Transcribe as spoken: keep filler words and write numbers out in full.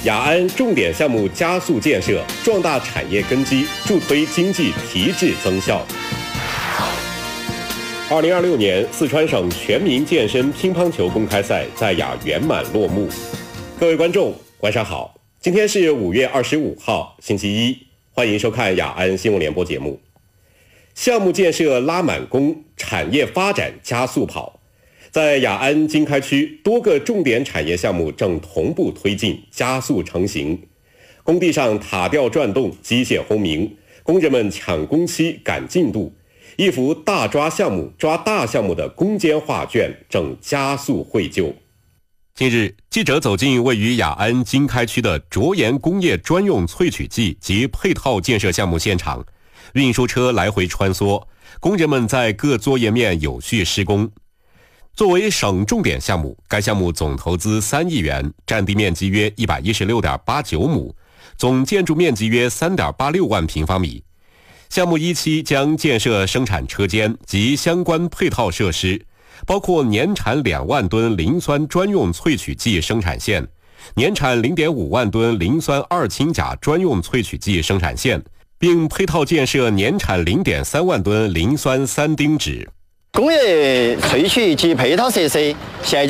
雅安重点项目加速建设，壮大产业根基，助推经济提质增效。二零二六年四川省全民健身乒乓球公开赛在雅圆满落幕。各位观众，晚上好，今天是五月二十五号，星期一，欢迎收看雅安新闻联播节目。项目建设拉满弓，产业发展加速跑。在雅安经开区，多个重点产业项目正同步推进，加速成型。工地上塔吊转动，机械轰鸣，工人们抢工期赶进度，一幅大抓项目抓大项目的攻坚画卷正加速绘就。近日，记者走进位于雅安经开区的卓岩工业专用萃取剂及配套建设项目现场，运输车来回穿梭，工人们在各作业面有序施工。作为省重点项目，该项目总投资三亿元，占地面积约一百一十六点八九亩，总建筑面积约三点八六万平方米。项目一期将建设生产车间及相关配套设施，包括年产两万吨磷酸专用萃取剂生产线、年产零点五万吨磷酸二氢钾专用萃取剂生产线，并配套建设年产零点三万吨磷酸三丁酯。 工业萃取及配套设施现